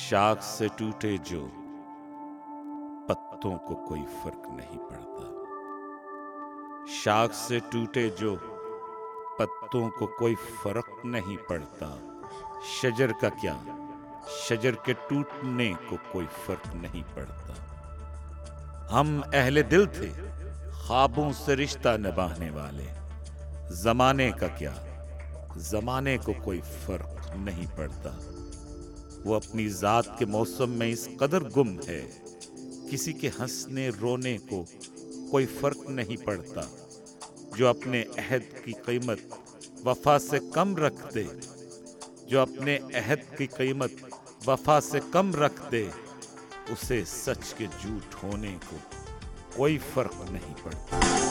शाख से टूटे जो पत्तों को कोई फर्क नहीं पड़ता। शाख से टूटे जो पत्तों को कोई फर्क नहीं पड़ता। शजर का क्या, शजर के टूटने को कोई फर्क नहीं पड़ता। हम अहले दिल थे, ख्वाबों से रिश्ता निभाने वाले। जमाने का क्या, जमाने को कोई फर्क नहीं पड़ता। वो अपनी जात के मौसम में इस कदर गुम है, किसी के हंसने रोने को कोई फर्क नहीं पड़ता। जो अपने अहद की कीमत वफा से कम रख दे, जो अपने अहद की कीमत वफा से कम रख दे, उसे सच के झूठ होने को कोई फर्क नहीं पड़ता।